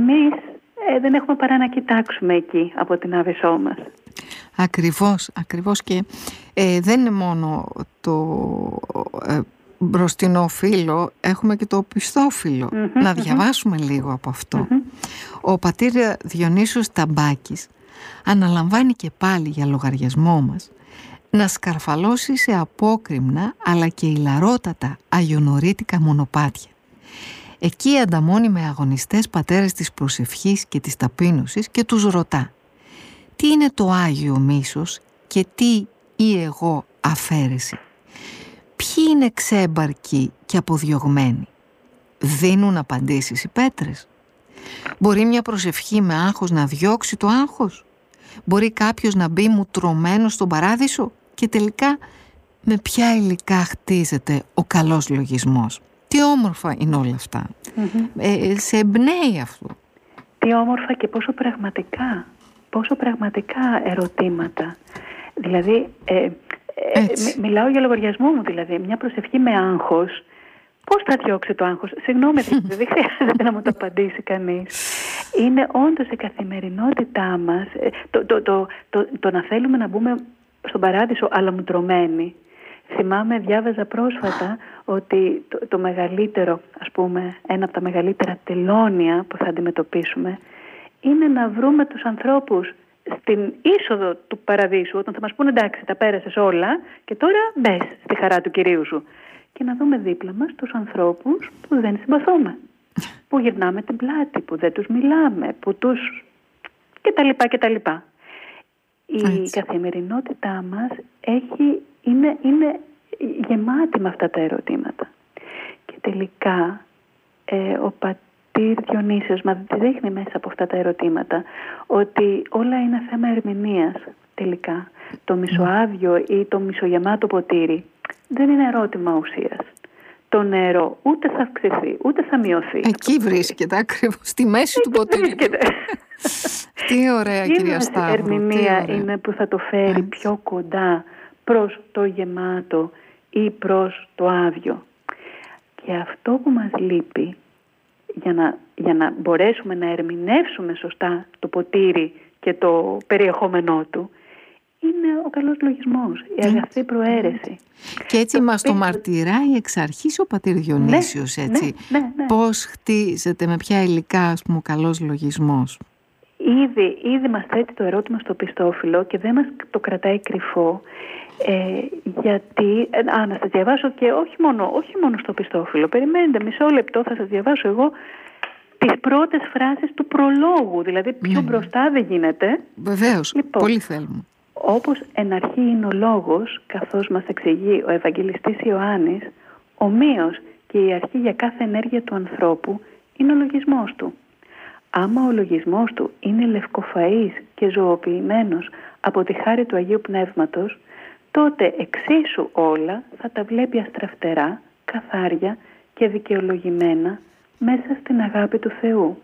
εμείς δεν έχουμε παρά να κοιτάξουμε εκεί από την άβυσσό μας. Ακριβώς και δεν είναι μόνο το μπροστινό φύλλο, έχουμε και το πισθόφυλλο. Να διαβάσουμε λίγο από αυτό. Ο πατήρ Διονύσιος Ταμπάκης αναλαμβάνει και πάλι για λογαριασμό μας να σκαρφαλώσει σε απόκρημνα αλλά και ηλαρότατα αγιονορίτικα μονοπάτια. Εκεί ανταμώνει με αγωνιστές πατέρες της προσευχής και της ταπείνωσης και τους ρωτά: τι είναι το Άγιο Μίσος και τι ή εγώ αφαίρεση? Ποιοι είναι ξέμπαρκοι και αποδιωγμένοι? Δίνουν απαντήσεις οι πέτρες? Μπορεί μια προσευχή με άγχος να διώξει το άγχος? Μπορεί κάποιος να μπει μουτρωμένος στον παράδεισο? Και τελικά, με ποια υλικά χτίζεται ο καλός λογισμός? Τι όμορφα είναι όλα αυτά. Σε εμπνέει αυτό. Τι όμορφα και πόσο πραγματικά ερωτήματα. Δηλαδή, μιλάω για λογαριασμό μου, δηλαδή, μια προσευχή με άγχος. Πώς θα διώξει το άγχος? Συγγνώμη, δεν χρειάζεται να μου το απαντήσει κανείς. Είναι όντως η καθημερινότητά μας, το να θέλουμε να μπούμε στον παράδεισο αλλά μουτρωμένοι. Θυμάμαι, διάβαζα πρόσφατα ότι το μεγαλύτερο, ας πούμε, ένα από τα μεγαλύτερα τελώνια που θα αντιμετωπίσουμε είναι να βρούμε τους ανθρώπους στην είσοδο του παραδείσου, όταν θα μας πούνε εντάξει, τα πέρασες όλα και τώρα μπες στη χαρά του Κυρίου σου. Και να δούμε δίπλα μας τους ανθρώπους που δεν συμπαθούμε, που γυρνάμε την πλάτη, που δεν τους μιλάμε, που τους... κτλ. Η καθημερινότητά μας είναι γεμάτη με αυτά τα ερωτήματα. Και τελικά ο πατήρ Διονύσιος μας δείχνει μέσα από αυτά τα ερωτήματα ότι όλα είναι θέμα ερμηνείας τελικά. Το μισοάδιο ή το μισογεμάτο ποτήρι δεν είναι ερώτημα ουσίας. Το νερό ούτε θα αυξηθεί, ούτε θα μειωθεί. Εκεί βρίσκεται ακριβώς, στη μέση του ποτήριου. Τι ωραία, κυρία Σταύρου. Η ερμηνεία είναι που θα το φέρει πιο κοντά προς το γεμάτο ή προς το άδειο. Και αυτό που μας λείπει για να μπορέσουμε να ερμηνεύσουμε σωστά το ποτήρι και το περιεχόμενό του είναι ο καλός λογισμός, η αγαθή προαίρεση. Και έτσι μας το μαρτυράει εξ αρχής ο πατήρ Διονύσιος, έτσι. Ναι. Πώς χτίζεται, με ποια υλικά, ας πούμε, ο καλός λογισμός. Ήδη μας θέτει το ερώτημα στο πιστόφυλλο και δεν μας το κρατάει κρυφό, γιατί, να σας διαβάσω και όχι μόνο στο πιστόφυλλο, περιμένετε μισό λεπτό, θα σας διαβάσω εγώ τις πρώτες φράσεις του προλόγου, δηλαδή πιο μπροστά δεν γίνεται. Βεβαίως, λοιπόν, πολύ θέλουμε. Όπως εν αρχή είναι ο λόγος, καθώς μας εξηγεί ο Ευαγγελιστής Ιωάννης, ομοίως και η αρχή για κάθε ενέργεια του ανθρώπου είναι ο λογισμός του. Άμα ο λογισμός του είναι λευκοφαΐς και ζωοποιημένος από τη χάρη του Αγίου Πνεύματος, τότε εξίσου όλα θα τα βλέπει αστραφτερά, καθάρια και δικαιολογημένα μέσα στην αγάπη του Θεού.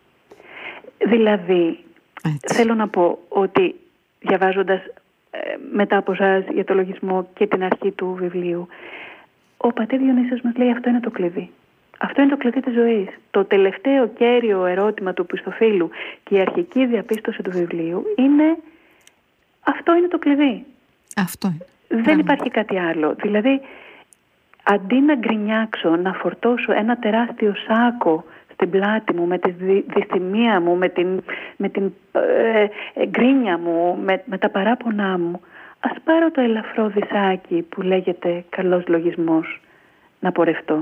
Δηλαδή, θέλω να πω ότι διαβάζοντας μετά από εσάς για το λογισμό και την αρχή του βιβλίου, ο πατήρ Διονύσιος μας λέει αυτό είναι το κλειδί. Αυτό είναι το κλειδί της ζωής. Το τελευταίο κέριο ερώτημα του πιστοφύλου και η αρχική διαπίστωση του βιβλίου είναι αυτό είναι το κλειδί. Αυτό είναι. Δεν υπάρχει κάτι άλλο. Δηλαδή, αντί να γκρινιάξω, να φορτώσω ένα τεράστιο σάκο στην πλάτη μου, με τη δυστημία μου, με την γκρίνια μου, με τα παράπονά μου, ας πάρω το ελαφρό δισάκι που λέγεται καλός λογισμός να πορευτώ.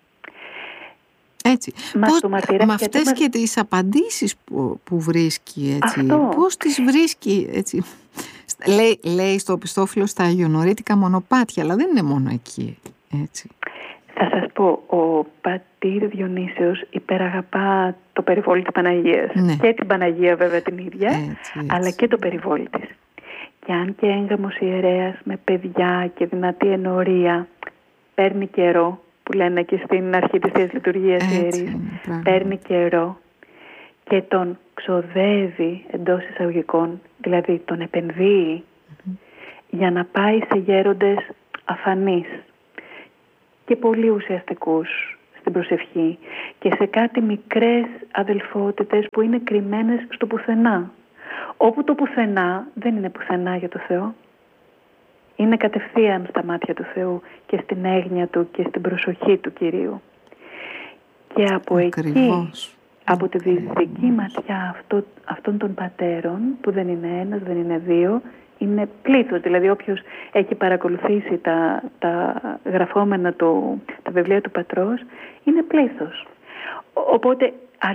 Έτσι. Με αυτές και τις απαντήσεις που βρίσκει, έτσι, πώς τις βρίσκει, έτσι. Λέει στο πιστόφυλλο στα αγιονορίτικα μονοπάτια, αλλά δεν είναι μόνο εκεί, έτσι. Θα σας πω, ο πατήρ Διονύσιος υπεραγαπά το περιβόλι της Παναγίας. Ναι. Και την Παναγία βέβαια την ίδια, έτσι. Αλλά και το περιβόλι της. Και αν και έγγαμος ιερέας με παιδιά και δυνατή ενορία παίρνει καιρό, που λένε και στην αρχή της Θείας Λειτουργίας ιερής, παίρνει καιρό και τον ξοδεύει εντός εισαγωγικών, δηλαδή τον επενδύει για να πάει σε γέροντες αφανείς και πολύ ουσιαστικούς στην στην προσευχή και σε κάτι μικρές αδελφότητες που είναι κρυμμένες στο πουθενά. Όπου το πουθενά δεν είναι πουθενά για το Θεό. Είναι κατευθείαν στα μάτια του Θεού και στην έγνοια Του και στην προσοχή του Κυρίου. Και από εκεί, από τη δυτική ματιά αυτών των πατέρων, που δεν είναι ένας, δεν είναι δύο, είναι πλήθος. Δηλαδή όποιος έχει παρακολουθήσει τα γραφόμενα τα βιβλία του πατρός, είναι πλήθος. Οπότε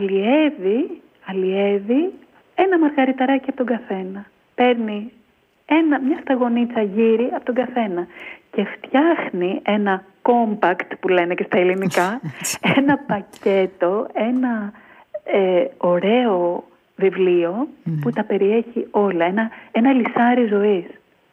αλλιεύει ένα μαργαριταράκι από τον καθένα. Παίρνει μια σταγονίτσα γύρι από τον καθένα και φτιάχνει ένα compact που λένε και στα ελληνικά, ένα πακέτο, ένα ωραίο βιβλίο που τα περιέχει όλα, ένα λυσάρι ζωής.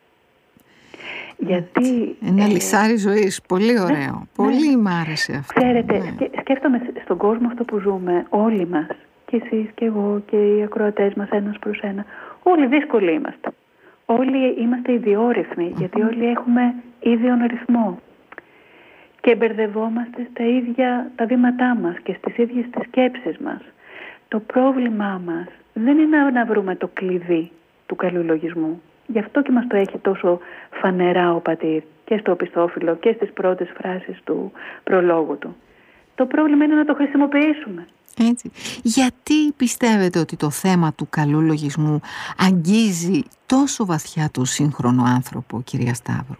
Γιατί, ένα λυσάρι ζωής, πολύ ωραίο, πολύ μ' άρεσε αυτό. Ξέρετε, σκέφτομαι στον κόσμο αυτό που ζούμε, όλοι μας, και εσείς και εγώ και οι ακροατές μας ένας προς ένα, όλοι δύσκολοι είμαστε. Όλοι είμαστε ιδιόρυθμοι, γιατί όλοι έχουμε ίδιον ρυθμό. Και μπερδευόμαστε στα ίδια τα βήματά μας και στις ίδιες τις σκέψεις μας. Το πρόβλημά μας δεν είναι να βρούμε το κλειδί του καλού λογισμού. Γι' αυτό και μας το έχει τόσο φανερά ο πατήρ και στο οπισθόφυλλο και στις πρώτες φράσεις του προλόγου του. Το πρόβλημα είναι να το χρησιμοποιήσουμε. Έτσι. Γιατί πιστεύετε ότι το θέμα του καλού λογισμού αγγίζει τόσο βαθιά το σύγχρονο άνθρωπο, κυρία Σταύρου?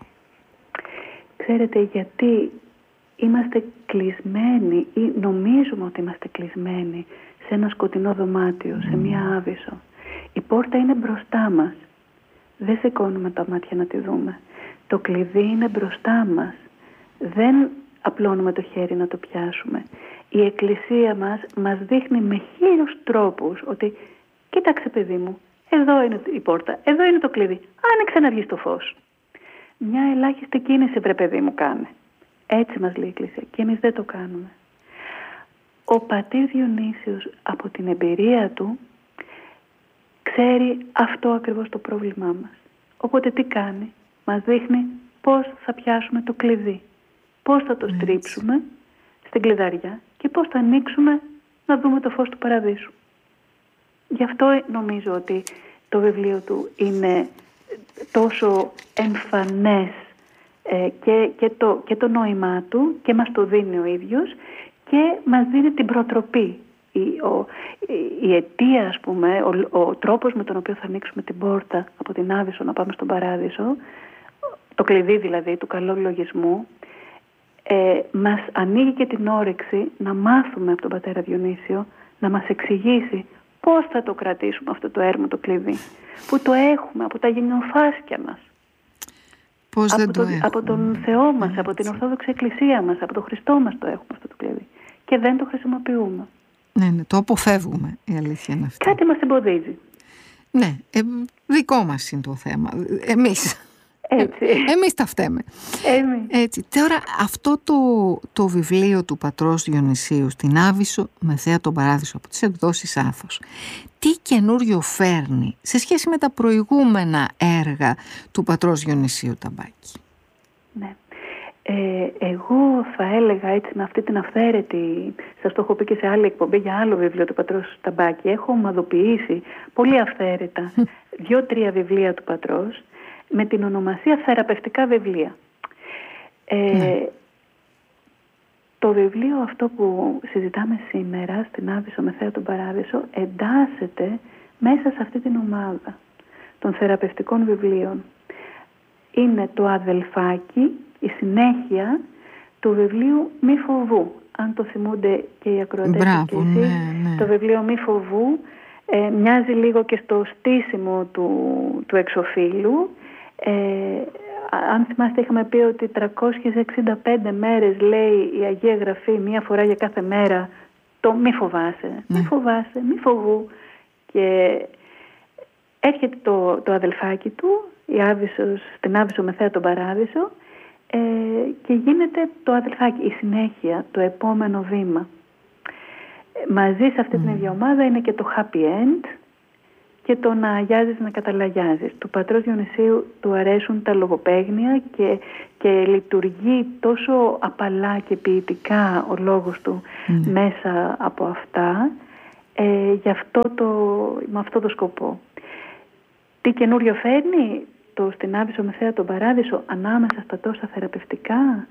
Ξέρετε, γιατί είμαστε κλεισμένοι ή νομίζουμε ότι είμαστε κλεισμένοι σε ένα σκοτεινό δωμάτιο, σε μία άβυσσο. Η πόρτα είναι μπροστά μας. Δεν σηκώνουμε τα μάτια να τη δούμε. Το κλειδί είναι μπροστά μας. Δεν απλώνουμε το χέρι να το πιάσουμε. Η Εκκλησία μας δείχνει με 1000 τρόπους ότι κοίταξε παιδί μου, εδώ είναι η πόρτα, εδώ είναι το κλειδί, άνοιξε να βγει στο φως. Μια ελάχιστη κίνηση βρε παιδί μου κάνε. Έτσι μας λέει η Εκκλησία και εμείς δεν το κάνουμε. Ο πατήρ Διονύσιος από την εμπειρία του ξέρει αυτό ακριβώς το πρόβλημά μας. Οπότε τι κάνει? Μας δείχνει πώς θα πιάσουμε το κλειδί, πώς θα το στρίψουμε στην κλειδαριά και πώς θα ανοίξουμε να δούμε το φως του παραδείσου. Γι' αυτό νομίζω ότι το βιβλίο του είναι τόσο εμφανές και το νόημά του και μας το δίνει ο ίδιος και μας δίνει την προτροπή. Η αιτία, ας πούμε, ο τρόπος με τον οποίο θα ανοίξουμε την πόρτα από την Άβυσσο να πάμε στον Παράδεισο, το κλειδί δηλαδή του καλού λογισμού, μας ανοίγει και την όρεξη να μάθουμε από τον πατέρα Διονύσιο να μας εξηγήσει πώς θα το κρατήσουμε αυτό το έρμο το κλειδί που το έχουμε από τα γενιοφάσκια μας, από τον Θεό μας, από την Ορθόδοξη Εκκλησία μας, από τον Χριστό μας το έχουμε αυτό το κλειδί και δεν το χρησιμοποιούμε. Ναι, το αποφεύγουμε, η αλήθεια είναι αυτή. Κάτι μας εμποδίζει. Ναι, δικό μας είναι το θέμα, εμείς. Έτσι. Εμείς τα φταίμε. Έτσι. Τώρα αυτό το βιβλίο του πατρός Διονυσίου στην Άβυσσο με θέα τον Παράδεισο από τις εκδόσεις Άθος, τι καινούριο φέρνει σε σχέση με τα προηγούμενα έργα του πατρός Διονυσίου Ταμπάκη? Ναι. Εγώ θα έλεγα έτσι με αυτή την αυθαίρετη, σας το έχω πει και σε άλλη εκπομπή για άλλο βιβλίο του πατρός Ταμπάκη, έχω ομαδοποιήσει πολύ αυθαίρετα 2-3 βιβλία του πατρός με την ονομασία θεραπευτικά βιβλία. Το βιβλίο αυτό που συζητάμε σήμερα στην Άβυσσο με θέα τον Παράδεισο εντάσσεται μέσα σε αυτή την ομάδα των θεραπευτικών βιβλίων. Είναι το αδελφάκι, η συνέχεια του βιβλίου «Μη φοβού». Αν το θυμούνται και οι ακροατές και εσείς, ναι. Το βιβλίο «Μη φοβού» μοιάζει λίγο και στο στήσιμο του εξωφύλου. Αν θυμάστε είχαμε πει ότι 365 μέρες λέει η Αγία Γραφή μία φορά για κάθε μέρα το «μη φοβάσαι», «μη φοβάσαι», «μη φοβού». Και έρχεται το αδελφάκι του, στην Άβυσσο με θέα τον Παράδεισο, και γίνεται το αδελφάκι, η συνέχεια, το επόμενο βήμα. Μαζί σε αυτή την ίδια ομάδα είναι και το Happy End και το να αγιάζεις, να καταλαγιάζεις. Του πατρός Διονυσίου του αρέσουν τα λογοπαίγνια και λειτουργεί τόσο απαλά και ποιητικά ο λόγος του μέσα από αυτά, με αυτό το σκοπό. Τι καινούριο φέρνει το «Στην Άβυσσο Μεσαία τον Παράδεισο» ανάμεσα στα τόσα θεραπευτικά?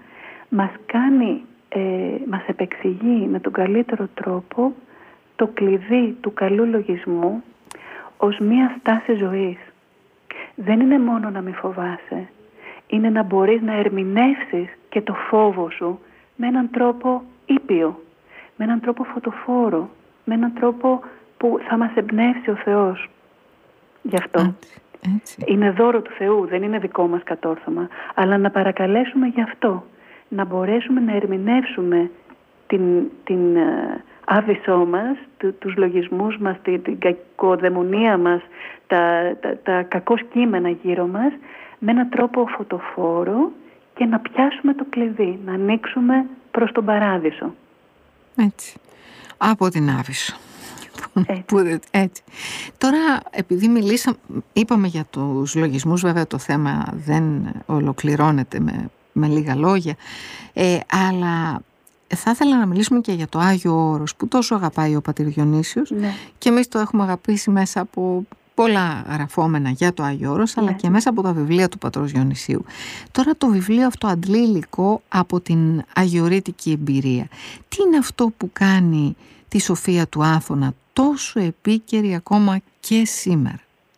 Μας επεξηγεί με τον καλύτερο τρόπο το κλειδί του καλού λογισμού ως μία στάση ζωής. Δεν είναι μόνο να μην φοβάσαι, είναι να μπορείς να ερμηνεύσεις και το φόβο σου με έναν τρόπο ήπιο, με έναν τρόπο φωτοφόρο, με έναν τρόπο που θα μας εμπνεύσει ο Θεός. Γι' αυτό έτσι. Είναι δώρο του Θεού, δεν είναι δικό μας κατόρθωμα, αλλά να παρακαλέσουμε γι' αυτό, να μπορέσουμε να ερμηνεύσουμε την άβυσσό μας, τους λογισμούς μας, την κακοδαιμονία μας, τα κακό κείμενα γύρω μας, με έναν τρόπο φωτοφόρο και να πιάσουμε το κλειδί, να ανοίξουμε προς τον Παράδεισο. Έτσι, από την Άβυσσο. Έτσι. Τώρα, επειδή είπαμε για τους λογισμούς, βέβαια το θέμα δεν ολοκληρώνεται με λίγα λόγια, αλλά θα ήθελα να μιλήσουμε και για το Άγιο Όρος που τόσο αγαπάει ο πατήρ Διονύσιος, και εμείς το έχουμε αγαπήσει μέσα από πολλά γραφόμενα για το Άγιο Όρος, αλλά και μέσα από τα βιβλία του πατρός Διονυσίου. Τώρα το βιβλίο αυτό αντλεί υλικό από την αγιορείτικη εμπειρία. Τι είναι αυτό που κάνει τη σοφία του Άθωνα τόσο επίκαιρη ακόμα και σήμερα?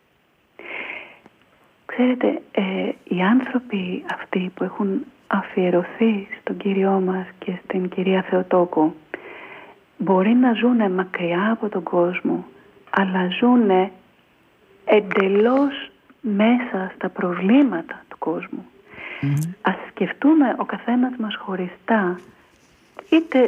Ξέρετε, οι άνθρωποι αυτοί που έχουν αφιερωθεί στον Κύριό μας και στην Κυρία Θεοτόκο μπορεί να ζουνε μακριά από τον κόσμο, αλλά ζουνε εντελώς μέσα στα προβλήματα του κόσμου. Ας σκεφτούμε ο καθένας μας χωριστά, είτε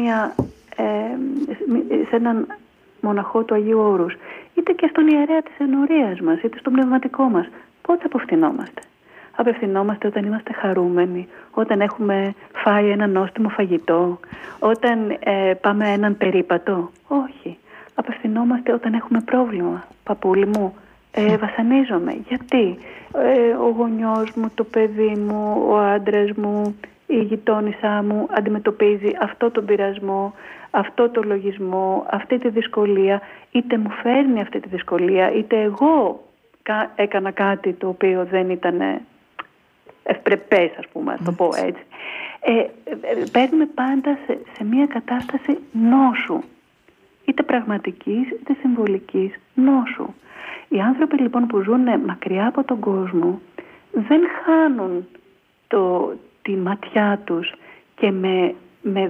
σε έναν μοναχό του Αγίου Όρους, είτε και στον ιερέα της ενορίας μας, είτε στον πνευματικό μας. Πότε απευθυνόμαστε? Απευθυνόμαστε όταν είμαστε χαρούμενοι, όταν έχουμε φάει ένα νόστιμο φαγητό, όταν πάμε έναν περίπατο? Όχι. Απευθυνόμαστε όταν έχουμε πρόβλημα. Παππούλη μου, βασανίζομαι. Γιατί? Ο γονιός μου, το παιδί μου, ο άντρας μου, η γειτόνισσα μου αντιμετωπίζει αυτό τον πειρασμό, αυτό το λογισμό, αυτή τη δυσκολία. Είτε μου φέρνει αυτή τη δυσκολία, είτε εγώ έκανα κάτι το οποίο δεν ήταν ευπρεπές, ας πούμε, να το πω έτσι. Παίρνουμε πάντα σε μια κατάσταση νόσου, είτε πραγματικής είτε συμβολικής νόσου. Οι άνθρωποι λοιπόν που ζουν μακριά από τον κόσμο δεν χάνουν τη ματιά τους και με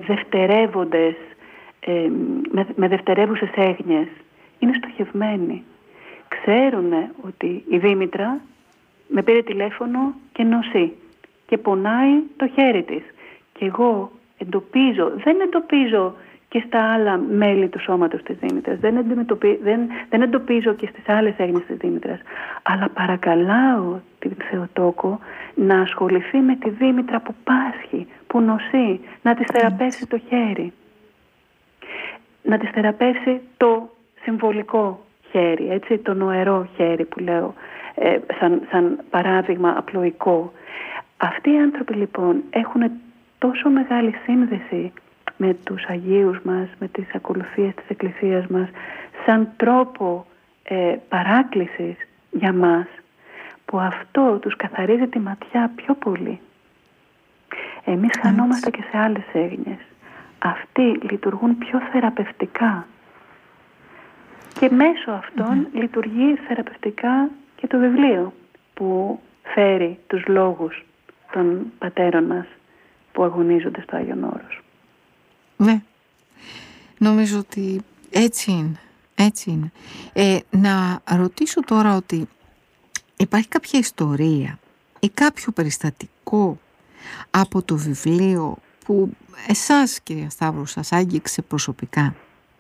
δευτερεύουσες έγνοιες. Είναι στοχευμένοι. Ξέρουν ότι η Δήμητρα με πήρε τηλέφωνο και νοσεί και πονάει το χέρι της. Και εγώ δεν εντοπίζω και στα άλλα μέλη του σώματος της Δήμητρας. Δεν εντοπίζω και στις άλλες έγνοιες της Δήμητρας. Αλλά παρακαλάω την Θεοτόκο να ασχοληθεί με τη Δήμητρα που πάσχει, που νοσεί, να της θεραπεύσει το χέρι. Να της θεραπεύσει το συμβολικό χέρι, έτσι, το νοερό χέρι που λέω, σαν παράδειγμα απλοϊκό. Αυτοί οι άνθρωποι λοιπόν έχουν τόσο μεγάλη σύνδεση με τους Αγίους μας, με τις ακολουθίες της Εκκλησίας μας, σαν τρόπο παράκλησης για μας, που αυτό τους καθαρίζει τη ματιά πιο πολύ. Εμείς χανόμαστε και σε άλλες έγνοιες. Αυτοί λειτουργούν πιο θεραπευτικά. Και μέσω αυτών λειτουργεί θεραπευτικά και το βιβλίο που φέρει τους λόγους των πατέρων μας που αγωνίζονται στο Άγιον Όρος. Ναι, νομίζω ότι έτσι είναι. Έτσι είναι. Να ρωτήσω τώρα ότι υπάρχει κάποια ιστορία ή κάποιο περιστατικό από το βιβλίο που εσάς, κυρία Σταύρου, σας άγγιξε προσωπικά?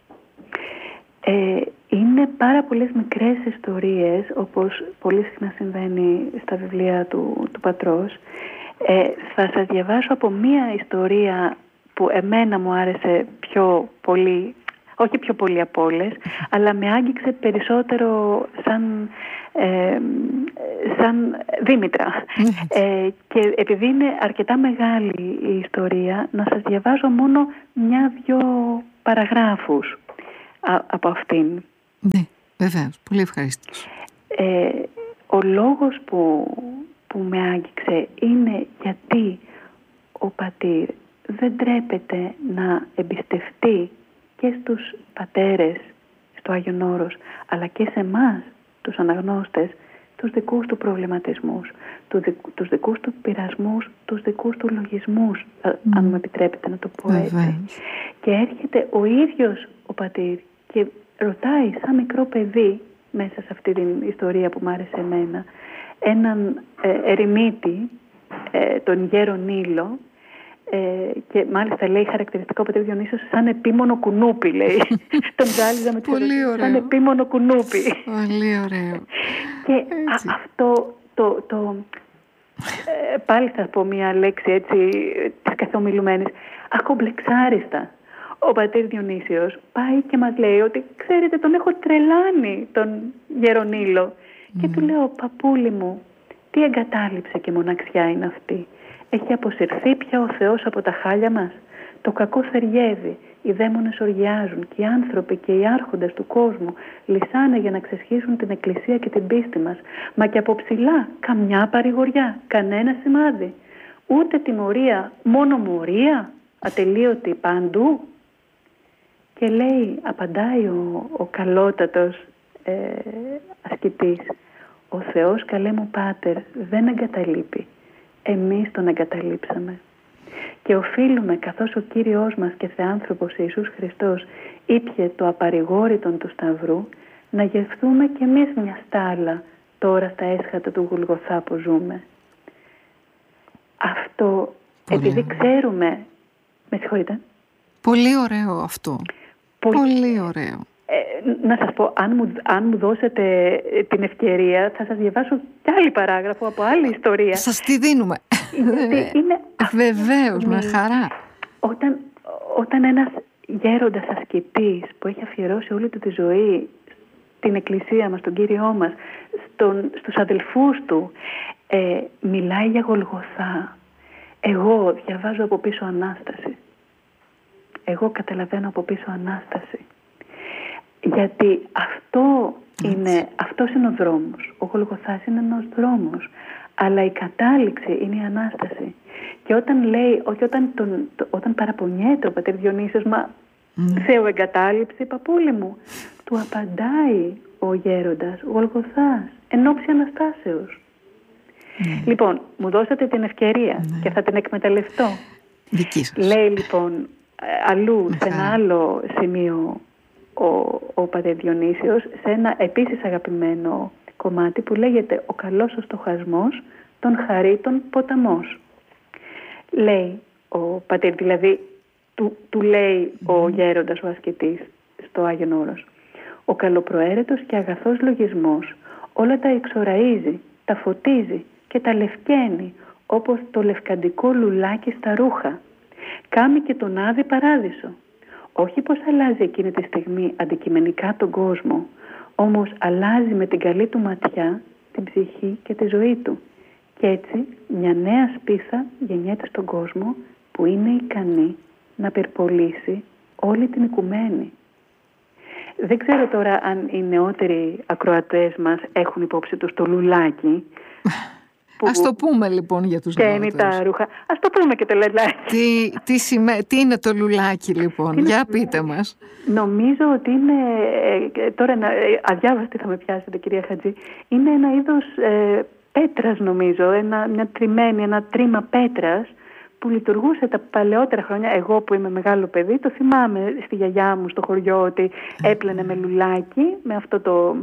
Είναι πάρα πολλές μικρές ιστορίες, όπως πολύ συχνά συμβαίνει στα βιβλία του πατρός. Θα σας διαβάσω από μία ιστορία που εμένα μου άρεσε πιο πολύ, όχι πιο πολύ από όλες, αλλά με άγγιξε περισσότερο σαν Δήμητρα. Και επειδή είναι αρκετά μεγάλη η ιστορία, να σας διαβάζω μόνο 1-2 παραγράφους από αυτήν. Ναι, βεβαίως. Πολύ ευχαριστώ. Ο λόγος που με άγγιξε είναι γιατί ο πατήρ δεν τρέπεται να εμπιστευτεί και στους πατέρες στο Άγιον Όρος, αλλά και σε εμάς, τους αναγνώστες, τους δικούς του προβληματισμούς, τους δικούς του πειρασμούς, τους δικούς του λογισμούς, αν μου επιτρέπετε να το πω έτσι. Και έρχεται ο ίδιος ο πατήρ και ρωτάει σαν μικρό παιδί, μέσα σε αυτή την ιστορία που μ' άρεσε εμένα, έναν ερημίτη, τον γέρο Νήλο, και μάλιστα λέει χαρακτηριστικό ο πατήρ Διονύσιος σαν επίμονο κουνούπι, λέει. Τον ζάλιζα με τις ώρες, σαν επίμονο κουνούπι. Πολύ ωραίο. Και αυτό πάλι θα πω μια λέξη έτσι της καθομιλουμένης, ακομπλεξάριστα. Ο πατήρ Διονύσιος πάει και μας λέει ότι ξέρετε, τον έχω τρελάνει τον Γερονήλο. Και του λέω, παππούλη μου, τι εγκατάλειψη και μοναξιά είναι αυτή. Έχει αποσυρθεί πια ο Θεός από τα χάλια μας. Το κακό θεριεύει, οι δαίμονες οργιάζουν και οι άνθρωποι και οι άρχοντες του κόσμου λυσάνε για να ξεσχίσουν την εκκλησία και την πίστη μας. Μα και από ψηλά καμιά παρηγοριά, κανένα σημάδι. Ούτε τιμωρία, μόνο μορία, ατελείωτη παντού. Και λέει, απαντάει ο καλότατος ασκητής, ο Θεός, καλέ μου πάτερ, δεν εγκαταλείπει. Εμείς τον εγκαταλείψαμε. Και οφείλουμε, καθώς ο Κύριος μας και Θεάνθρωπος Ιησούς Χριστός ήπιε το απαρηγόρητον του Σταυρού, να γευθούμε κι εμείς μια στάλα τώρα στα έσχατα του Γολγοθά που ζούμε. Αυτό, επειδή ξέρουμε... Με συγχωρείτε. Πολύ ωραίο αυτό. Πολύ ωραίο. Να σας πω, αν μου δώσετε την ευκαιρία, θα σας διαβάσω κι άλλη παράγραφο από άλλη ιστορία. Σας τη δίνουμε. Βεβαίως, με χαρά. Όταν ένας γέροντας ασκητής που έχει αφιερώσει όλη του τη ζωή στην εκκλησία μας, τον Κύριό μας, στους αδελφούς του, μιλάει για Γολγοθά, εγώ διαβάζω από πίσω Ανάσταση. Εγώ καταλαβαίνω από πίσω Ανάσταση. Γιατί αυτός είναι ο δρόμος. Ο Γολγοθάς είναι ένας δρόμος. Αλλά η κατάληξη είναι η Ανάσταση. Και όταν λέει, όταν παραπονιέται ο πατήρ Διονύσιος, μα Θεό εγκατάλειψη, παππούλη μου, του απαντάει ο γέροντας, ο Γολγοθάς, εν ώψη Αναστάσεως. Λοιπόν, μου δώσατε την ευκαιρία και θα την εκμεταλλευτώ. Δική σας. Λέει λοιπόν αλλού, σε ένα άλλο σημείο, ο πατήρ Διονύσιος, σε ένα επίσης αγαπημένο κομμάτι που λέγεται «Ο καλός ο στοχασμός των χαρίτων ποταμός». Λέει ο πατήρ, δηλαδή του λέει ο γέροντας, ο ασκητής στο Άγιον Όρος, «Ο καλοπροαίρετος και αγαθός λογισμός όλα τα εξοραίζει, τα φωτίζει και τα λευκαίνει όπως το λευκαντικό λουλάκι στα ρούχα. Κάμει και τον άδη παράδεισο. Όχι πως αλλάζει εκείνη τη στιγμή αντικειμενικά τον κόσμο, όμως αλλάζει με την καλή του ματιά την ψυχή και τη ζωή του. Και έτσι μια νέα σπίθα γεννιέται στον κόσμο που είναι ικανή να περπολίσει όλη την οικουμένη». Δεν ξέρω τώρα αν οι νεότεροι ακροατές μας έχουν υπόψη τους το λουλάκι. Ας το πούμε λοιπόν για τους νεότερους. Τα ρούχα. Ας το πούμε και το λουλάκι. Τι είναι το λουλάκι λοιπόν, για πείτε μας. Νομίζω ότι είναι, τώρα αδιάβαστη θα με πιάσετε κυρία Χατζή, είναι ένα είδος πέτρας νομίζω, μια τριμμένη, ένα τρίμα πέτρας που λειτουργούσε τα παλαιότερα χρόνια. Εγώ που είμαι μεγάλο παιδί το θυμάμαι στη γιαγιά μου στο χωριό ότι έπλαινε με λουλάκι, με αυτό το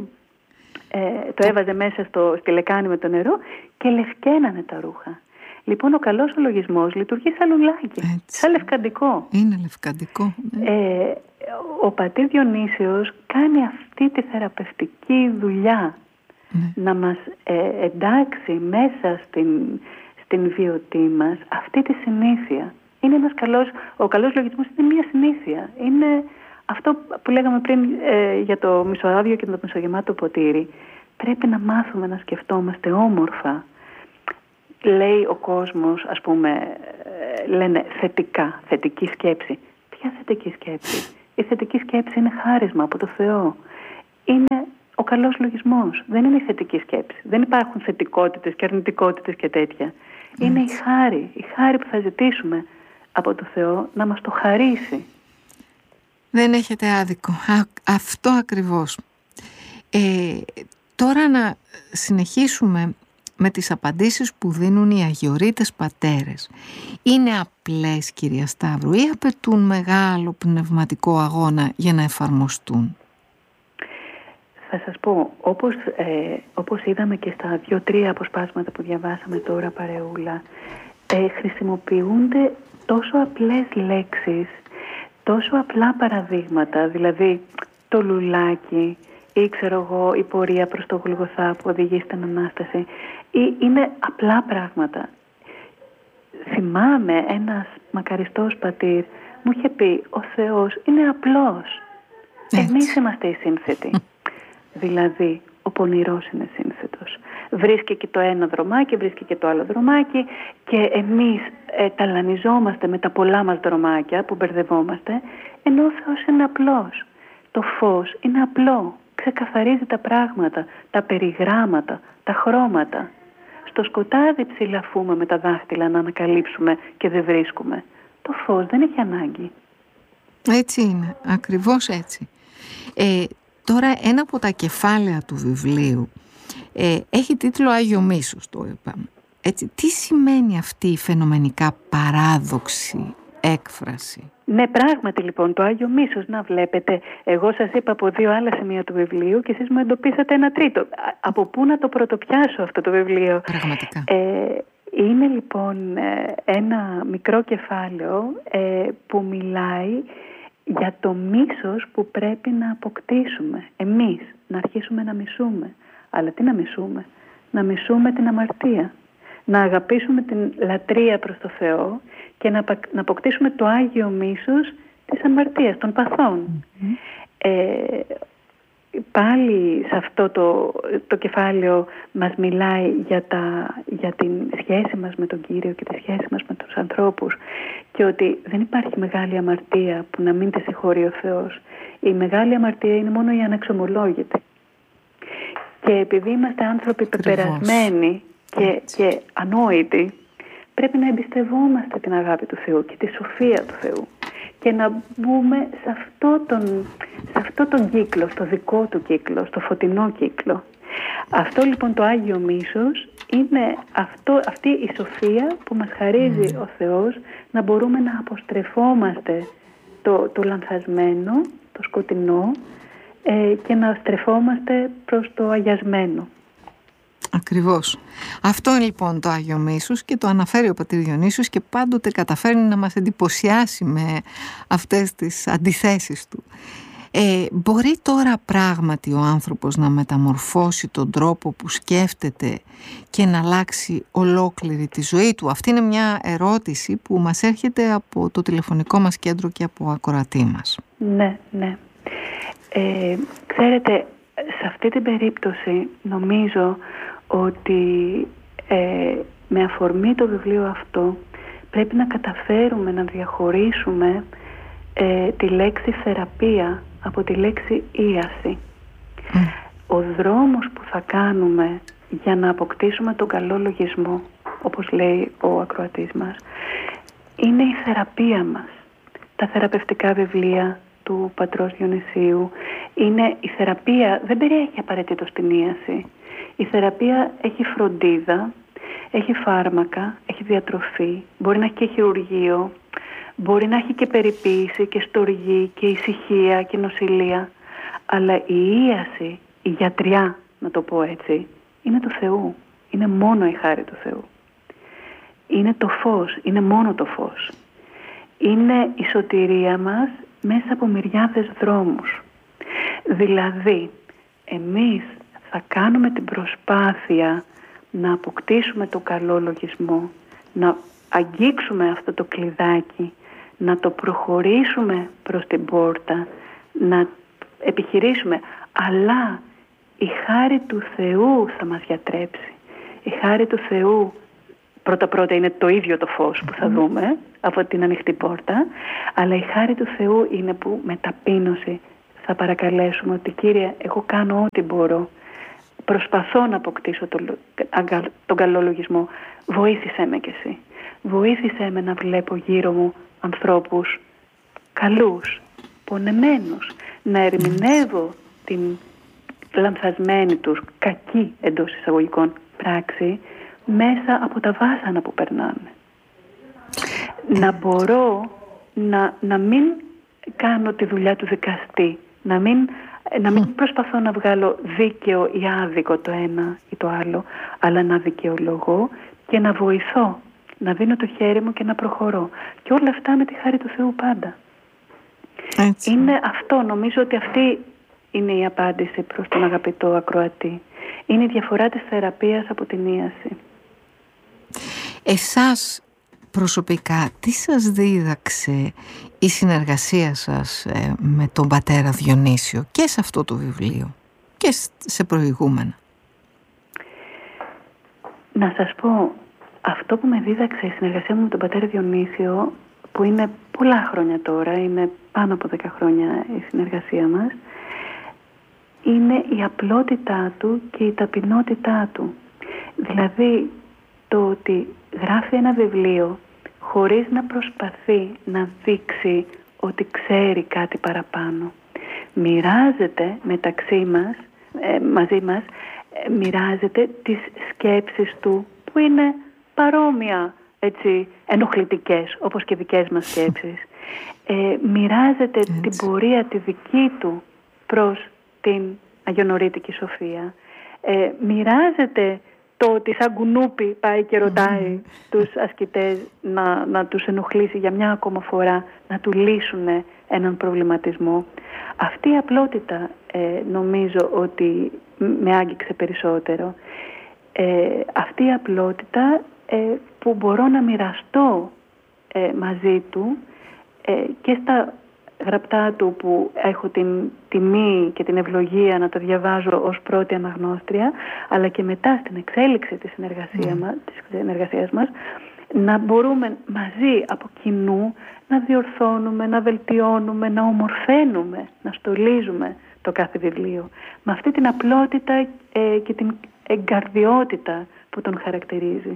έβαζε μέσα στη λεκάνη με το νερό και λευκαίνανε τα ρούχα. Λοιπόν, ο καλός ο λογισμός λειτουργεί σαν λουλάκι, σαν λευκαντικό. Είναι λευκαντικό. Ναι. Ο πατήρ Διονύσιος κάνει αυτή τη θεραπευτική δουλειά, να μας εντάξει μέσα στην βιωτή μας αυτή τη συνήθεια. Είναι ο καλός λογισμός είναι μια συνήθεια. Είναι αυτό που λέγαμε πριν για το μισοάδιο και το μισογεμάτο ποτήρι, πρέπει να μάθουμε να σκεφτόμαστε όμορφα. Λέει ο κόσμος, ας πούμε, λένε θετικά, θετική σκέψη. Ποια θετική σκέψη? Η θετική σκέψη είναι χάρισμα από το Θεό. Είναι ο καλός λογισμός. Δεν είναι η θετική σκέψη. Δεν υπάρχουν θετικότητες και αρνητικότητες και τέτοια. Είναι η χάρη που θα ζητήσουμε από το Θεό να μας το χαρίσει. Δεν έχετε άδικο. Αυτό ακριβώς. Τώρα να συνεχίσουμε με τις απαντήσεις που δίνουν οι αγιορείτες πατέρες. Είναι απλές, κυρία Σταύρου, ή απαιτούν μεγάλο πνευματικό αγώνα για να εφαρμοστούν? Θα σας πω, όπως είδαμε και στα 2-3 αποσπάσματα που διαβάσαμε τώρα, παρεούλα, χρησιμοποιούνται τόσο απλές λέξεις, τόσο απλά παραδείγματα, δηλαδή το λουλάκι ή ξέρω εγώ η πορεία προς το Γολγοθά που οδηγεί στην Ανάσταση, ή είναι απλά πράγματα. Θυμάμαι ένας μακαριστός πατήρ μου είχε πει, ο Θεός είναι απλός. Εμείς είμαστε οι σύνθετοι. Δηλαδή, ο πονηρός είναι σύνθετος. Βρίσκει και το ένα δρομάκι, βρίσκει και το άλλο δρομάκι και εμείς ταλανιζόμαστε με τα πολλά μας δρομάκια που μπερδευόμαστε, ενώ ο Θεός είναι απλός. Το φως είναι απλό, ξεκαθαρίζει τα πράγματα, τα περιγράμματα, τα χρώματα. Στο σκοτάδι ψηλαφούμε με τα δάχτυλα να ανακαλύψουμε και δεν βρίσκουμε. Το φως δεν έχει ανάγκη. Έτσι είναι, ακριβώς έτσι. Τώρα ένα από τα κεφάλαια του βιβλίου έχει τίτλο Άγιο Μίσος, το είπαμε. Έτσι, τι σημαίνει αυτή η φαινομενικά παράδοξη έκφραση? Ναι, πράγματι λοιπόν το Άγιο Μίσος, να βλέπετε, εγώ σας είπα από 2 άλλα σημεία του βιβλίου και εσείς μου εντοπίσατε ένα τρίτο. Από πού να το πρωτοπιάσω αυτό το βιβλίο? Πραγματικά. Είναι λοιπόν ένα μικρό κεφάλαιο που μιλάει για το μίσος που πρέπει να αποκτήσουμε αποκτήσουμε να αρχίσουμε να μισούμε. Αλλά τι να μισούμε? Να μισούμε την αμαρτία, να αγαπήσουμε την λατρεία προς το Θεό και να αποκτήσουμε το Άγιο Μίσος της αμαρτίας, των παθών. Πάλι σε αυτό το κεφάλαιο μας μιλάει για την σχέση μας με τον Κύριο και τη σχέση μας με τους ανθρώπους και ότι δεν υπάρχει μεγάλη αμαρτία που να μην τη συγχωρεί ο Θεός. Η μεγάλη αμαρτία είναι μόνο η ανεξομολόγητη. Και επειδή είμαστε άνθρωποι πεπερασμένοι και ανόητοι, πρέπει να εμπιστευόμαστε την αγάπη του Θεού και τη σοφία του Θεού και να μπούμε σε αυτό τον κύκλο, στο δικό του κύκλο, στο φωτεινό κύκλο. Αυτό λοιπόν το Άγιο Μίσος είναι αυτή η σοφία που μας χαρίζει ο Θεός να μπορούμε να αποστρεφόμαστε το λανθασμένο, το σκοτεινό και να στρεφόμαστε προς το αγιασμένο. Ακριβώς. Αυτό είναι λοιπόν το Άγιο Μίσος και το αναφέρει ο πατήρ Διονύσιος και πάντοτε καταφέρνει να μας εντυπωσιάσει με αυτές τις αντιθέσεις του. Μπορεί τώρα πράγματι ο άνθρωπος να μεταμορφώσει τον τρόπο που σκέφτεται και να αλλάξει ολόκληρη τη ζωή του? Αυτή είναι μια ερώτηση που μας έρχεται από το τηλεφωνικό μας κέντρο και από ακροατή μας. Ναι. Ξέρετε, σε αυτή την περίπτωση νομίζω ότι με αφορμή το βιβλίο αυτό πρέπει να καταφέρουμε να διαχωρίσουμε τη λέξη θεραπεία από τη λέξη ίαση. Ο δρόμος που θα κάνουμε για να αποκτήσουμε τον καλό λογισμό, όπως λέει ο ακροατής μας, είναι η θεραπεία μας. Τα θεραπευτικά βιβλία του πατρός Διονυσίου είναι η θεραπεία, δεν περιέχει απαραίτητο την ίαση. Η θεραπεία έχει φροντίδα, έχει φάρμακα, έχει διατροφή, μπορεί να έχει και χειρουργείο, μπορεί να έχει και περιποίηση και στοργή και ησυχία και νοσηλεία. Αλλά η ίαση, η γιατριά, να το πω έτσι, είναι του Θεού. Είναι μόνο η χάρη του Θεού. Είναι το φως, είναι μόνο το φως. Είναι η σωτηρία μας μέσα από μυριάδες δρόμους. Δηλαδή, εμείς θα κάνουμε την προσπάθεια να αποκτήσουμε το καλό λογισμό, να αγγίξουμε αυτό το κλειδάκι, να το προχωρήσουμε προς την πόρτα, να επιχειρήσουμε, αλλά η χάρη του Θεού θα μας γιατρέψει. Η χάρη του Θεού πρώτα είναι το ίδιο το φως που θα δούμε από την ανοιχτή πόρτα, αλλά η χάρη του Θεού είναι που με ταπείνωση θα παρακαλέσουμε ότι Κύριε, εγώ κάνω ό,τι μπορώ, προσπαθώ να αποκτήσω τον καλό λογισμό, βοήθησέ με κι εσύ, βοήθησέ με να βλέπω γύρω μου ανθρώπους καλούς, πονεμένους, να ερμηνεύω την λανθασμένη τους, κακή εντός εισαγωγικών πράξη, μέσα από τα βάσανα που περνάνε. Να μπορώ να μην κάνω τη δουλειά του δικαστή, να μην προσπαθώ να βγάλω δίκαιο ή άδικο το ένα ή το άλλο, αλλά να δικαιολογώ και να βοηθώ, να δίνω το χέρι μου και να προχωρώ. Και όλα αυτά με τη χάρη του Θεού πάντα. Έτσι. Είναι αυτό, νομίζω ότι αυτή είναι η απάντηση προς τον αγαπητό ακροατή. Είναι η διαφορά της θεραπείας από την ίαση. Εσάς προσωπικά, τι σας δίδαξε η συνεργασία σας με τον πατέρα Διονύσιο και σε αυτό το βιβλίο και σε προηγούμενα? Να σας πω, αυτό που με δίδαξε η συνεργασία μου με τον πατέρα Διονύσιο, που είναι πολλά χρόνια τώρα, είναι πάνω από 10 χρόνια η συνεργασία μας, είναι η απλότητά του και η ταπεινότητά του. Δηλαδή το ότι γράφει ένα βιβλίο χωρίς να προσπαθεί να δείξει ότι ξέρει κάτι παραπάνω. Μοιράζεται μεταξύ μας, μαζί μας, μοιράζεται τις σκέψεις του που είναι παρόμοια, έτσι, ενοχλητικές όπως και δικές μας σκέψεις. Μοιράζεται την πορεία τη δική του προς την Αγιονορίτικη Σοφία. Μοιράζεται το ότι σαν κουνούπι πάει και ρωτάει τους ασκητές να τους ενοχλήσει για μια ακόμα φορά, να του λύσουν έναν προβληματισμό. Αυτή η απλότητα νομίζω ότι με άγγιξε περισσότερο. Αυτή η απλότητα που μπορώ να μοιραστώ μαζί του και στα γραπτά του που έχω την τιμή και την ευλογία να τα διαβάζω ως πρώτη αναγνώστρια, αλλά και μετά στην εξέλιξη της συνεργασίας μας, να μπορούμε μαζί από κοινού να διορθώνουμε, να βελτιώνουμε, να ομορφαίνουμε, να στολίζουμε το κάθε βιβλίο. Με αυτή την απλότητα και την εγκαρδιότητα που τον χαρακτηρίζει.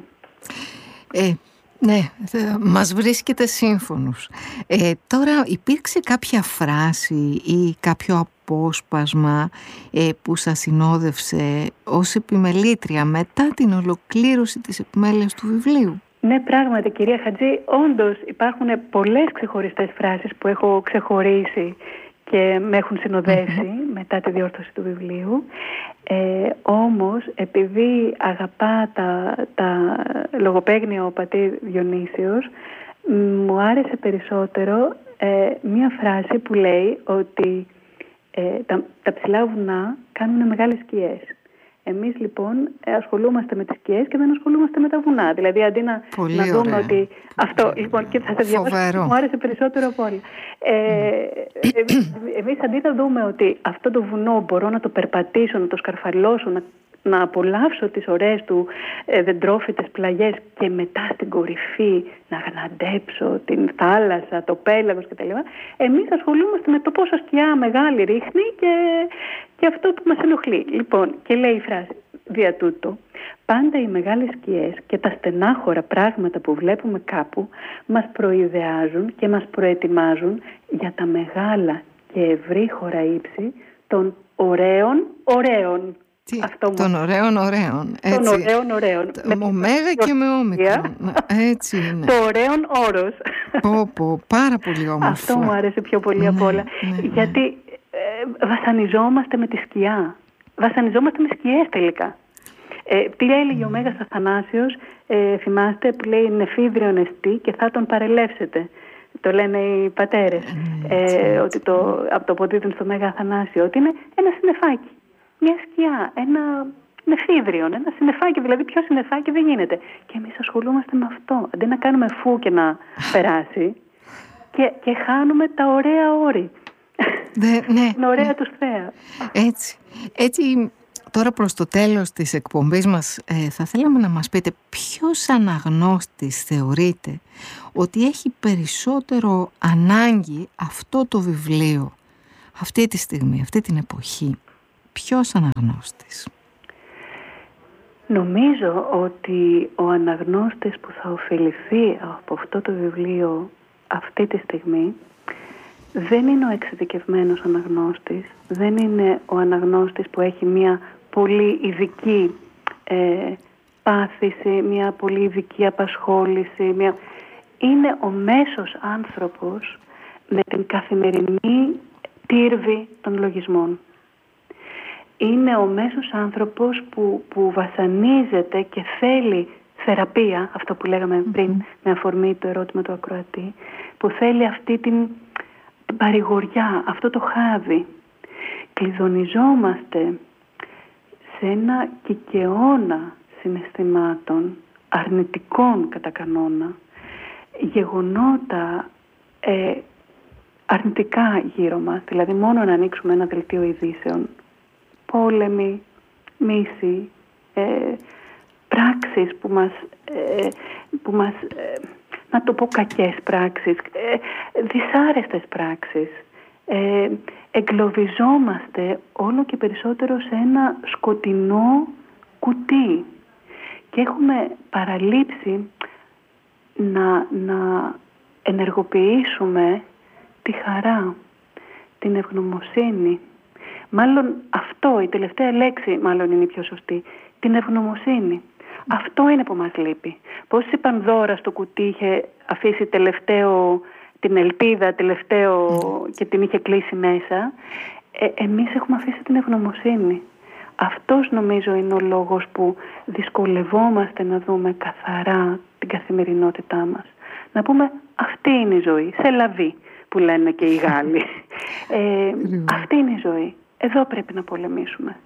Ναι, μας βρίσκεται σύμφωνους. Τώρα υπήρξε κάποια φράση ή κάποιο απόσπασμα που σας συνόδευσε ως επιμελήτρια μετά την ολοκλήρωση της επιμέλειας του βιβλίου? Ναι, πράγματι κυρία Χατζή, όντως υπάρχουν πολλές ξεχωριστές φράσεις που έχω ξεχωρίσει και με έχουν συνοδεύσει μετά τη διόρθωση του βιβλίου. Όμως, επειδή αγαπά τα λογοπαίγνια ο πατήρ Διονύσιος, μου άρεσε περισσότερο μία φράση που λέει ότι τα ψηλά βουνά κάνουν μεγάλες σκιές. Εμείς λοιπόν ασχολούμαστε με τις σκιές και δεν ασχολούμαστε με τα βουνά. Δηλαδή αντί να δούμε ότι αυτό, λοιπόν, και θα διαβάσω, μου άρεσε περισσότερο από όλα. Εμείς αντί να δούμε ότι αυτό το βουνό μπορώ να το περπατήσω, να το σκαρφαλώσω, να απολαύσω τις ωραίες του δεντρόφυτες πλαγιές και μετά στην κορυφή να αναντέψω την θάλασσα, το πέλαγος κτλ. Εμείς ασχολούμαστε με το πόσο σκιά μεγάλη ρίχνει και αυτό που μας ενοχλεί. Λοιπόν, και λέει η φράση, δια τούτο, πάντα οι μεγάλες σκιές και τα στενάχωρα πράγματα που βλέπουμε κάπου μας προειδεάζουν και μας προετοιμάζουν για τα μεγάλα και ευρύχωρα ύψη των ωραίων. Των ωραίων. Των ωραίων. Με ωμέγα και με όμικρον. Έτσι είναι. Το ωραίον όρος. Πάρα πολύ όμορφο. Αυτό μου άρεσε πιο πολύ από όλα. Γιατί βασανιζόμαστε με τη σκιά. Βασανιζόμαστε με σκιές τελικά. Τι έλεγε ο Μέγας Αθανάσιος, θυμάστε, που λέει «Νεφίδριον εστί και θα τον παρελεύσετε». Το λένε οι πατέρες. Ότι από το αποδίδουν στο Μέγα Αθανάσιο, ότι είναι ένα συννεφάκι. Μια σκιά, ένα νεφίδριον, ένα συννεφάκι, δηλαδή πιο συννεφάκι δεν γίνεται. Και εμείς ασχολούμαστε με αυτό, αντί να κάνουμε φου και να περάσει και χάνουμε τα ωραία όρη. Ναι. Είναι ωραία τους θέα. Έτσι, τώρα προς το τέλος της εκπομπής μας θα θέλαμε να μας πείτε ποιος αναγνώστης θεωρείτε ότι έχει περισσότερο ανάγκη αυτό το βιβλίο αυτή τη στιγμή, αυτή την εποχή. Ποιος αναγνώστης? Νομίζω ότι ο αναγνώστης που θα ωφεληθεί από αυτό το βιβλίο αυτή τη στιγμή δεν είναι ο εξειδικευμένος αναγνώστης, δεν είναι ο αναγνώστης που έχει μια πολύ ειδική πάθηση, μια πολύ ειδική απασχόληση. Είναι ο μέσος άνθρωπος με την καθημερινή τύρβη των λογισμών. Είναι ο μέσος άνθρωπος που βασανίζεται και θέλει θεραπεία, αυτό που λέγαμε πριν με αφορμή το ερώτημα του ακροατή, που θέλει αυτή την παρηγοριά, αυτό το χάδι. Κλειδονιζόμαστε σε ένα κικαιώνα συναισθημάτων, αρνητικών κατά κανόνα, γεγονότα αρνητικά γύρω μας, δηλαδή μόνο να ανοίξουμε ένα δελτίο ειδήσεων, πόλεμοι, μίση, πράξεις που μας να το πω κακές πράξεις, δυσάρεστες πράξεις. Εγκλωβιζόμαστε όλο και περισσότερο σε ένα σκοτεινό κουτί και έχουμε παραλείψει να ενεργοποιήσουμε τη χαρά, την ευγνωμοσύνη. Μάλλον αυτό, η τελευταία λέξη μάλλον είναι η πιο σωστή, την ευγνωμοσύνη. Αυτό είναι που μας λείπει. Πόση Πανδώρα στο κουτί είχε αφήσει τελευταίο την ελπίδα, και την είχε κλείσει μέσα. Εμείς έχουμε αφήσει την ευγνωμοσύνη. Αυτός νομίζω είναι ο λόγος που δυσκολευόμαστε να δούμε καθαρά την καθημερινότητά μας. Να πούμε αυτή είναι η ζωή, σε λαβή που λένε και οι Γάλλοι. Αυτή είναι η ζωή. Εδώ πρέπει να πολεμήσουμε.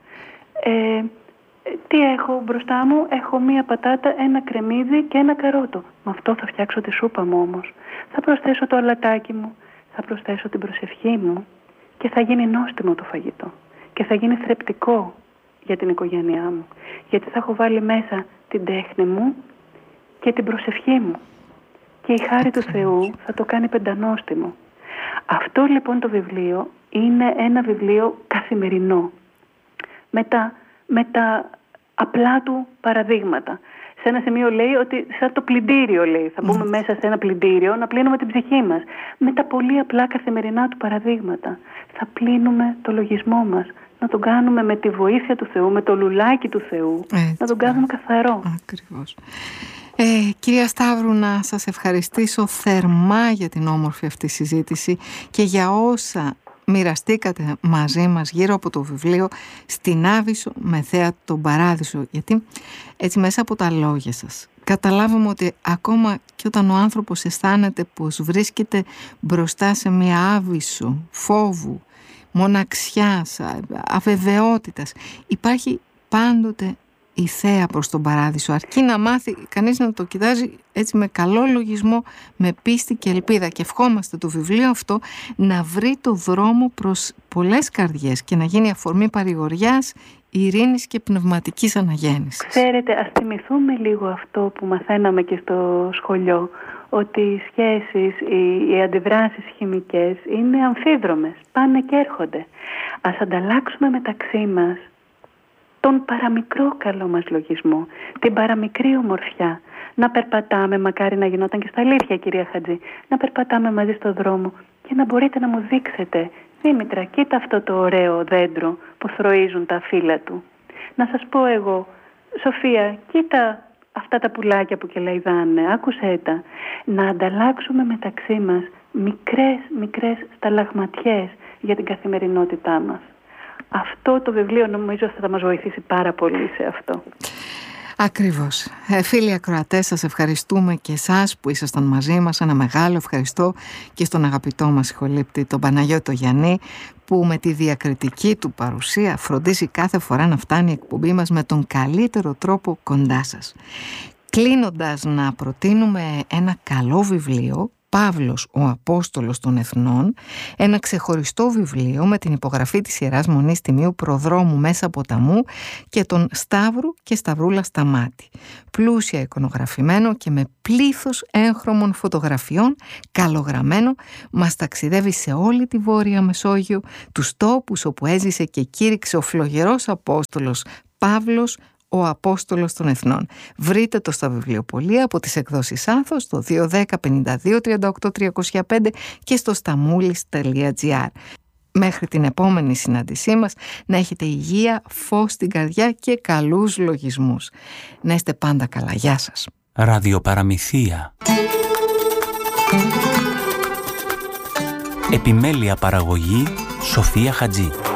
Τι έχω μπροστά μου? Έχω μία πατάτα, ένα κρεμμύδι και ένα καρότο. Με αυτό θα φτιάξω τη σούπα μου όμως. Θα προσθέσω το αλατάκι μου, θα προσθέσω την προσευχή μου και θα γίνει νόστιμο το φαγητό. Και θα γίνει θρεπτικό για την οικογένειά μου. Γιατί θα έχω βάλει μέσα την τέχνη μου και την προσευχή μου. Και η χάρη του Θεού θα το κάνει πεντανόστιμο. Αυτό λοιπόν το βιβλίο είναι ένα βιβλίο καθημερινό. Με τα απλά του παραδείγματα. Σε ένα σημείο λέει ότι σαν το πλυντήριο λέει. Θα μπούμε μέσα σε ένα πλυντήριο να πλύνουμε την ψυχή μας. Με τα πολύ απλά καθημερινά του παραδείγματα. Θα πλύνουμε το λογισμό μας. Να τον κάνουμε με τη βοήθεια του Θεού, με το λουλάκι του Θεού. Να τον κάνουμε καθαρό. Ακριβώς. Κυρία Σταύρου, να σας ευχαριστήσω θερμά για την όμορφη αυτή συζήτηση και για όσα μοιραστήκατε μαζί μας γύρω από το βιβλίο «Στην Άβυσσο με θέα τον Παράδεισο», γιατί έτσι μέσα από τα λόγια σας καταλάβαμε ότι ακόμα και όταν ο άνθρωπος αισθάνεται πως βρίσκεται μπροστά σε μια άβυσσο φόβου, μοναξιάς, αβεβαιότητας, υπάρχει πάντοτε η θέα προς τον Παράδεισο, αρκεί να μάθει κανείς να το κοιτάζει έτσι με καλό λογισμό, με πίστη και ελπίδα. Και ευχόμαστε το βιβλίο αυτό να βρει το δρόμο προς πολλές καρδιές και να γίνει αφορμή παρηγοριάς, ειρήνης και πνευματικής αναγέννησης. Ξέρετε, ας θυμηθούμε λίγο αυτό που μαθαίναμε και στο σχολείο, ότι οι σχέσεις, οι αντιδράσεις χημικές είναι αμφίδρομες, πάνε και έρχονται. Ας ανταλλάξουμε μεταξύ μας τον παραμικρό καλό μας λογισμό, την παραμικρή ομορφιά. Να περπατάμε, μακάρι να γινόταν και στα αλήθεια κυρία Χατζή, να περπατάμε μαζί στο δρόμο και να μπορείτε να μου δείξετε, Δήμητρα, κοίτα αυτό το ωραίο δέντρο που θροίζουν τα φύλλα του. Να σας πω εγώ, Σοφία, κοίτα αυτά τα πουλάκια που κελαϊδάνε, άκουσέ τα. Να ανταλλάξουμε μεταξύ μας μικρές σταλαγματιές για την καθημερινότητά μας. Αυτό το βιβλίο νομίζω θα μας βοηθήσει πάρα πολύ σε αυτό. Ακριβώς. Φίλοι ακροατές, σας ευχαριστούμε και εσάς που ήσασταν μαζί μας. Ένα μεγάλο ευχαριστώ και στον αγαπητό μας ηχολήπτη, τον Παναγιώτο Γιαννή, που με τη διακριτική του παρουσία φροντίζει κάθε φορά να φτάνει η εκπομπή μας με τον καλύτερο τρόπο κοντά σας. Κλείνοντας, να προτείνουμε ένα καλό βιβλίο Παύλος ο Απόστολος των Εθνών, ένα ξεχωριστό βιβλίο με την υπογραφή της Ιεράς Μονής Τιμίου Προδρόμου Μέσα Ποταμού και τον Σταύρου και Σταυρούλα Σταμάτη. Πλούσια εικονογραφημένο και με πλήθος έγχρωμων φωτογραφιών, καλογραμμένο, μας ταξιδεύει σε όλη τη Βόρεια Μεσόγειο, τους τόπους όπου έζησε και κήρυξε ο φλογερός Απόστολος Παύλος ο Απόστολος των Εθνών. Βρείτε το στα βιβλιοπωλεία από τις εκδόσεις Άθος στο 210 52 38 305 και στο stamoulis.gr. Μέχρι την επόμενη συνάντησή μας, να έχετε υγεία, φως στην καρδιά και καλούς λογισμούς. Να είστε πάντα καλά. Γεια σας. Ραδιοπαραμυθία. Επιμέλεια παραγωγή Σοφία Χατζή.